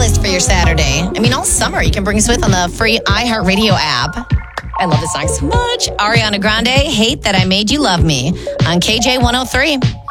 playlist for your Saturday. I mean, all summer you can bring us with on the free iHeartRadio app. I love this song so much. Ariana Grande, Hate That I Made You Love Me on KJ 103.